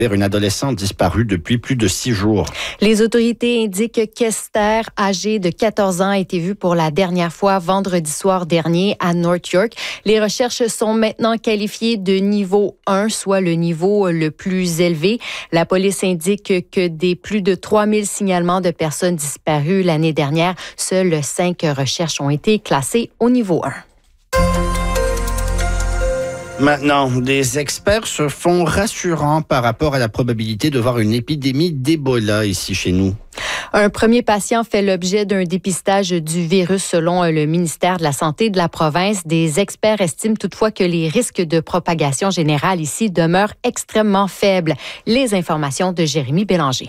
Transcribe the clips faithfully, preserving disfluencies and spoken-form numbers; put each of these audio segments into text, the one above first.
Une adolescente disparue depuis plus de six jours. Les autorités indiquent qu'Esther, âgée de quatorze ans, a été vue pour la dernière fois vendredi soir dernier à North York. Les recherches sont maintenant qualifiées de niveau un, soit le niveau le plus élevé. La police indique que des plus de trois mille signalements de personnes disparues l'année dernière, seules cinq recherches ont été classées au niveau un. Maintenant, des experts se font rassurants par rapport à la probabilité de voir une épidémie d'Ebola ici chez nous. Un premier patient fait l'objet d'un dépistage du virus selon le ministère de la Santé de la province. Des experts estiment toutefois que les risques de propagation générale ici demeurent extrêmement faibles. Les informations de Jérémy Bélanger.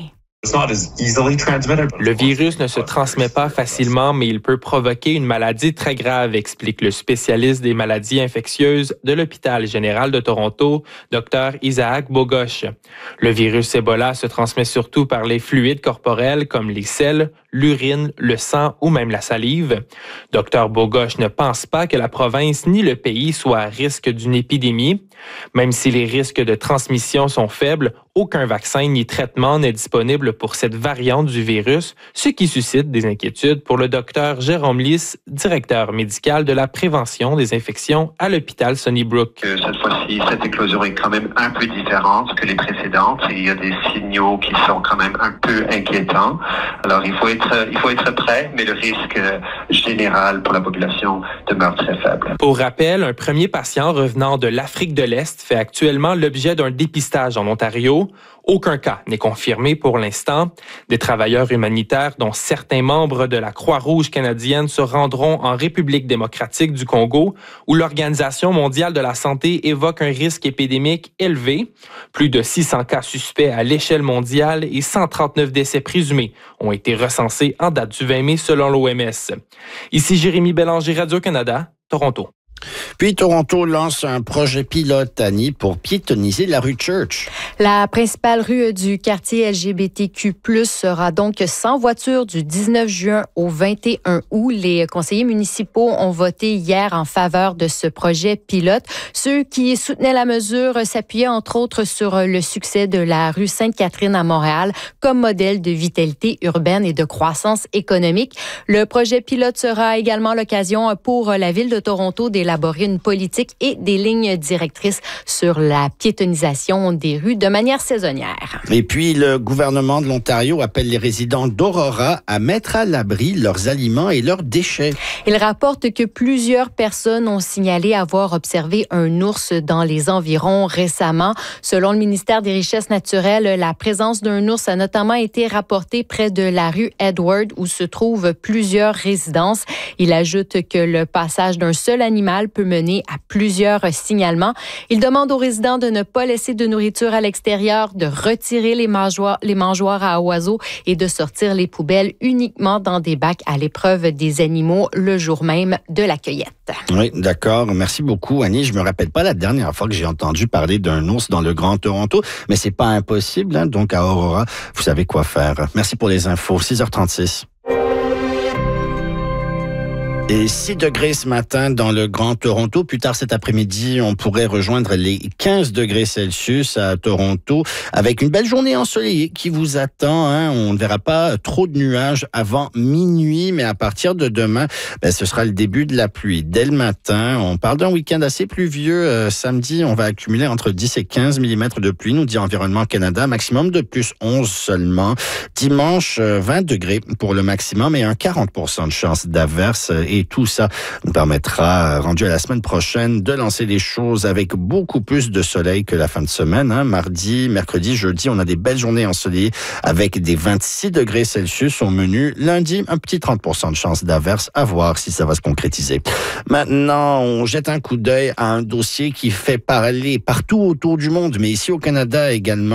Le virus ne se transmet pas facilement, mais il peut provoquer une maladie très grave, explique le spécialiste des maladies infectieuses de l'Hôpital général de Toronto, Dr Isaac Bogosh. Le virus Ebola se transmet surtout par les fluides corporels comme les selles, l'urine, le sang ou même la salive. Dr Bogosh ne pense pas que la province ni le pays soient à risque d'une épidémie. Même si les risques de transmission sont faibles, aucun vaccin ni traitement n'est disponible pour cette variante du virus, ce qui suscite des inquiétudes pour le docteur Jérôme Lys, directeur médical de la prévention des infections à l'hôpital Sunnybrook. Cette fois-ci, cette éclosion est quand même un peu différente que les précédentes et il y a des signaux qui sont quand même un peu inquiétants. Alors, il faut être, il faut être prêt, mais le risque général pour la population demeure très faible. Pour rappel, un premier patient revenant de l'Afrique de l'Est fait actuellement l'objet d'un dépistage en Ontario. Aucun cas n'est confirmé pour l'instant. Des travailleurs humanitaires, dont certains membres de la Croix-Rouge canadienne, se rendront en République démocratique du Congo, où l'Organisation mondiale de la santé évoque un risque épidémique élevé. Plus de six cents cas suspects à l'échelle mondiale et cent trente-neuf décès présumés ont été recensés en date du vingt mai selon l'O M S. Ici Jérémy Bélanger, Radio-Canada, Toronto. Puis Toronto lance un projet pilote, Annie, pour piétonniser la rue Church. La principale rue du quartier L G B T Q plus, sera donc sans voiture du dix-neuf juin au vingt et un août. Les conseillers municipaux ont voté hier en faveur de ce projet pilote. Ceux qui soutenaient la mesure s'appuyaient entre autres sur le succès de la rue Sainte-Catherine à Montréal comme modèle de vitalité urbaine et de croissance économique. Le projet pilote sera également l'occasion pour la ville de Toronto d'élaborer une politique et des lignes directrices sur la piétonisation des rues de manière saisonnière. Et puis, le gouvernement de l'Ontario appelle les résidents d'Aurora à mettre à l'abri leurs aliments et leurs déchets. Il rapporte que plusieurs personnes ont signalé avoir observé un ours dans les environs récemment. Selon le ministère des Richesses naturelles, la présence d'un ours a notamment été rapportée près de la rue Edward, où se trouvent plusieurs résidences. Il ajoute que le passage d'un seul animal peut mener à plusieurs signalements. Il demande aux résidents de ne pas laisser de nourriture à l'extérieur, de retirer les mangeoires, les mangeoires à oiseaux et de sortir les poubelles uniquement dans des bacs à l'épreuve des animaux le jour même de la cueillette. Oui, d'accord. Merci beaucoup, Annie. Je me rappelle pas la dernière fois que j'ai entendu parler d'un ours dans le Grand Toronto, mais c'est pas impossible, hein? Donc à Aurora, vous savez quoi faire. Merci pour les infos. six heures trente-six. Et six degrés ce matin dans le Grand Toronto. Plus tard cet après-midi, on pourrait rejoindre les quinze degrés Celsius à Toronto avec une belle journée ensoleillée qui vous attend. Hein. On ne verra pas trop de nuages avant minuit, mais à partir de demain, ben, ce sera le début de la pluie. Dès le matin, on parle d'un week-end assez pluvieux. Euh, samedi, on va accumuler entre dix et quinze millimètres de pluie, nous dit Environnement Canada. Maximum de plus onze seulement. Dimanche, vingt degrés pour le maximum et un quarante pour cent de chance d'averse. Et tout ça nous permettra, rendu à la semaine prochaine, de lancer les choses avec beaucoup plus de soleil que la fin de semaine. Hein. Mardi, mercredi, jeudi, on a des belles journées ensoleillées avec des vingt-six degrés Celsius au menu. Lundi, un petit trente pour cent de chance d'averse. À voir si ça va se concrétiser. Maintenant, on jette un coup d'œil à un dossier qui fait parler partout autour du monde, mais ici au Canada également.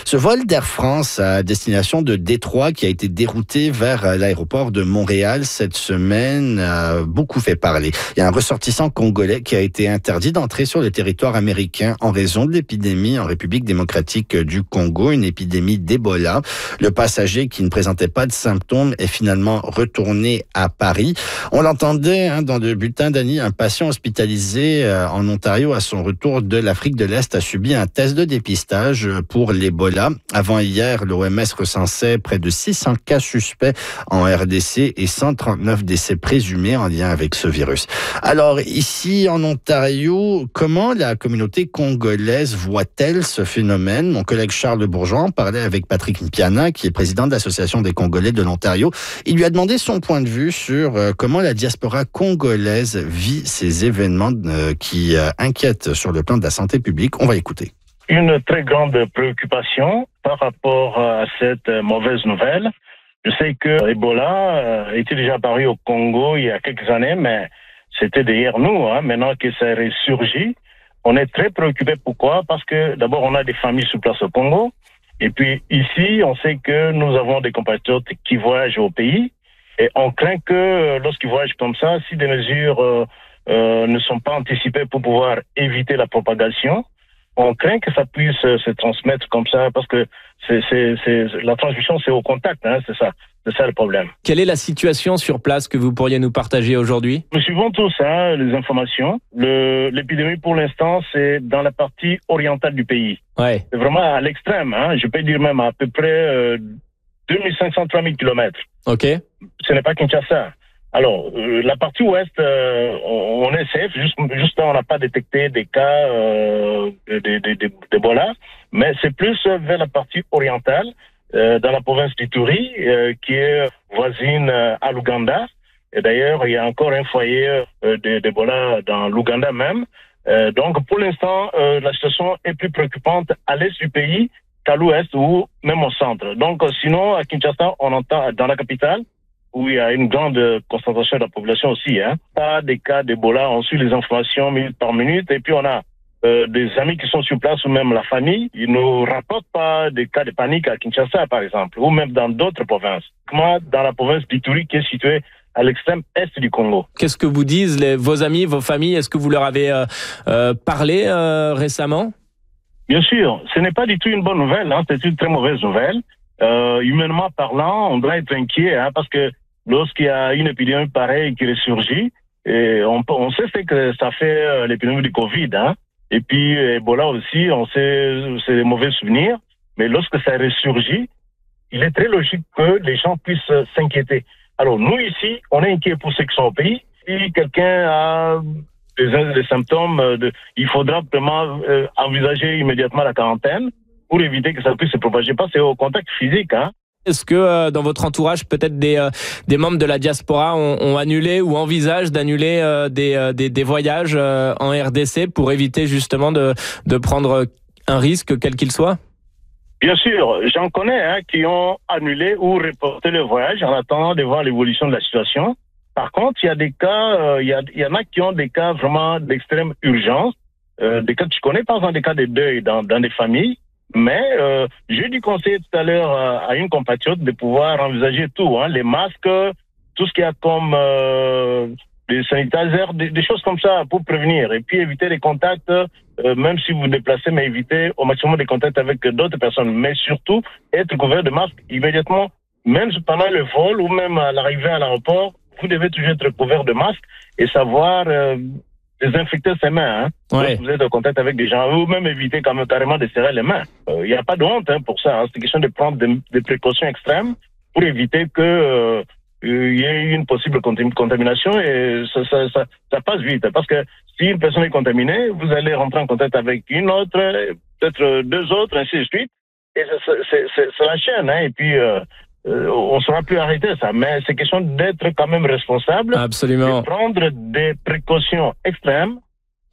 Ce vol d'Air France à destination de Détroit qui a été dérouté vers l'aéroport de Montréal cette semaine a beaucoup fait parler. Il y a un ressortissant congolais qui a été interdit d'entrer sur le territoire américain en raison de l'épidémie en République démocratique du Congo, une épidémie d'Ebola. Le passager qui ne présentait pas de symptômes est finalement retourné à Paris. On l'entendait hein, dans le bulletin d'Annie, un patient hospitalisé euh, en Ontario à son retour de l'Afrique de l'Est a subi un test de dépistage pour l'Ebola. Avant hier, l'O M S recensait près de six cents cas suspects en R D C et cent trente-neuf décès présumés en lien avec ce virus. Alors ici en Ontario, comment la communauté congolaise voit-elle ce phénomène? Mon collègue Charles Bourgeois en parlait avec Patrick Mpiana, qui est président de l'Association des Congolais de l'Ontario. Il lui a demandé son point de vue sur euh, comment la diaspora congolaise vit ces événements euh, qui euh, inquiètent sur le plan de la santé publique. On va écouter. Une très grande préoccupation par rapport à cette mauvaise nouvelle. Je sais que Ebola était déjà apparu au Congo il y a quelques années, mais c'était derrière nous. Hein. Maintenant que ça ressurgit, on est très préoccupé. Pourquoi? Parce que d'abord, on a des familles sur place au Congo. Et puis ici, on sait que nous avons des compatriotes qui voyagent au pays. Et on craint que lorsqu'ils voyagent comme ça, si des mesures euh, euh, ne sont pas anticipées pour pouvoir éviter la propagation, on craint que ça puisse se transmettre comme ça, parce que c'est, c'est, c'est, la transmission, c'est au contact, hein, c'est ça. C'est ça le problème. Quelle est la situation sur place que vous pourriez nous partager aujourd'hui? Nous suivons tous hein, les informations. Le, l'épidémie, pour l'instant, c'est dans la partie orientale du pays. Ouais. C'est vraiment à l'extrême. Hein, je peux dire même à peu près euh, deux mille cinq cents à trois mille kilomètres. OK. Ce n'est pas Kinshasa. Alors, euh, la partie ouest, euh, on, on est safe. Juste, juste là, on n'a pas détecté des cas euh, d'Ebola. Mais c'est plus vers la partie orientale, euh, dans la province d'Ituri, euh, qui est voisine euh, à l'Ouganda. Et d'ailleurs, il y a encore un foyer euh, d'Ebola dans l'Ouganda même. Euh, donc, pour l'instant, euh, la situation est plus préoccupante à l'est du pays qu'à l'ouest ou même au centre. Donc, sinon, à Kinshasa, on entend dans la capitale, où il y a une grande concentration de la population aussi. Hein. Pas des cas d'Ebola, on suit les informations minute par minute. Et puis on a euh, des amis qui sont sur place ou même la famille. Ils ne rapportent pas des cas de panique à Kinshasa, par exemple, ou même dans d'autres provinces. Comment dans la province d'Ituri, qui est située à l'extrême est du Congo. Qu'est-ce que vous disent les, vos amis, vos familles? Est-ce que vous leur avez euh, euh, parlé euh, récemment? Bien sûr, ce n'est pas du tout une bonne nouvelle. Hein. C'est une très mauvaise nouvelle. Euh, humainement parlant, on doit être inquiet hein, parce que lorsqu'il y a une épidémie pareille qui ressurgit, et on, on sait ce que ça fait euh, l'épidémie du Covid. Hein. Et puis Ebola aussi, on sait c'est des mauvais souvenirs. Mais lorsque ça ressurgit, il est très logique que les gens puissent s'inquiéter. Alors nous ici, on est inquiet pour ceux qui sont au pays. Si quelqu'un a des, des symptômes, de, il faudra vraiment euh, envisager immédiatement la quarantaine pour éviter que ça puisse se propager. Parce que c'est au contact physique. Hein. Est-ce que euh, dans votre entourage, peut-être des, euh, des membres de la diaspora ont, ont annulé ou envisagent d'annuler euh, des, euh, des, des voyages euh, en R D C pour éviter justement de, de prendre un risque, quel qu'il soit? Bien sûr, j'en connais hein, qui ont annulé ou reporté le voyage en attendant de voir l'évolution de la situation. Par contre, il y a des cas, euh, il, y a, il y en a qui ont des cas vraiment d'extrême urgence, euh, des cas que je connais, par exemple des cas de deuil dans, dans des familles. Mais euh, j'ai dû conseiller tout à l'heure euh, à une compatriote de pouvoir envisager tout, hein, les masques, tout ce qu'il y a comme euh, des sanitaires, des, des choses comme ça pour prévenir. Et puis éviter les contacts, euh, même si vous vous déplacez, mais éviter au maximum des contacts avec d'autres personnes. Mais surtout, être couvert de masques immédiatement, même pendant le vol ou même à l'arrivée à l'aéroport, vous devez toujours être couvert de masques et savoir... Euh, désinfecter ses mains, hein. Ouais. Vous êtes en contact avec des gens, ou même éviter quand même carrément de serrer les mains. Il euh, n'y a pas de honte hein, pour ça. Hein. C'est question de prendre des, des précautions extrêmes pour éviter que euh, il y ait une possible contamination et ça, ça, ça, ça passe vite. Parce que si une personne est contaminée, vous allez rentrer en contact avec une autre, peut-être deux autres, ainsi de suite. Et c'est la chaîne. Hein. Et puis, euh, Euh, on ne saura plus arrêter ça, mais c'est question d'être quand même responsable. Absolument. De prendre des précautions extrêmes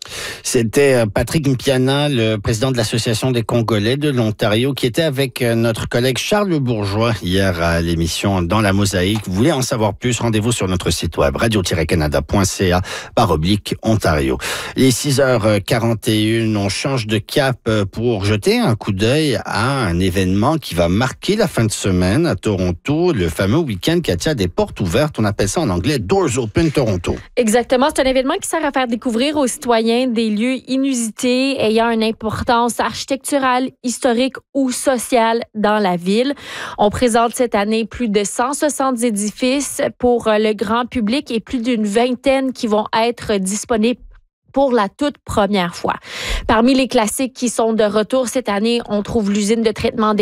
C'était Patrick Mpiana, le président de l'Association des Congolais de l'Ontario, qui était avec notre collègue Charles Bourgeois hier à l'émission Dans la Mosaïque. Vous voulez en savoir plus? Rendez-vous sur notre site web radio tiret canada point c a par oblique Ontario. Les six heures quarante et une, on change de cap pour jeter un coup d'œil à un événement qui va marquer la fin de semaine à Toronto, le fameux week-end qui attire des portes ouvertes. On appelle ça en anglais Doors Open Toronto. Exactement. C'est un événement qui sert à faire découvrir aux citoyens des lieux inusités ayant une importance architecturale, historique ou sociale dans la ville. On présente cette année plus de cent soixante édifices pour le grand public et plus d'une vingtaine qui vont être disponibles pour la toute première fois. Parmi les classiques qui sont de retour cette année, on trouve l'usine de traitement des